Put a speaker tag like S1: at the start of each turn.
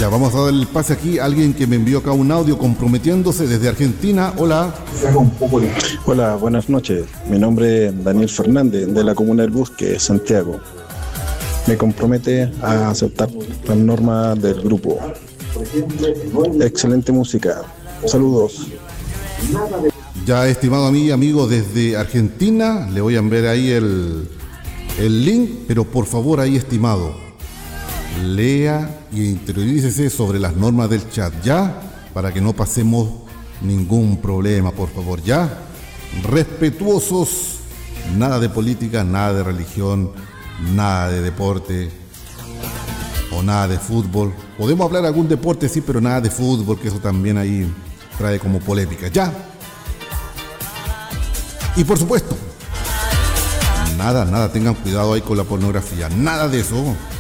S1: Ya, vamos a dar el pase aquí a alguien que me envió acá un audio comprometiéndose desde Argentina. Hola.
S2: Hola, buenas noches. Mi nombre es Daniel Fernández, de la comuna del Busque, Santiago. Me compromete a aceptar las normas del grupo. Excelente música. Saludos.
S1: Ya, estimado amigo desde Argentina, le voy a enviar ahí el link, pero por favor ahí, estimado, lea y interiorícese sobre las normas del chat, ¿ya? Para que no pasemos ningún problema, por favor, ¿ya? Respetuosos, nada de política, nada de religión, nada de deporte o nada de fútbol. Podemos hablar de algún deporte, sí, pero nada de fútbol, que eso también ahí trae como polémica, ¿ya? Y por supuesto, nada, tengan cuidado ahí con la pornografía, nada de eso.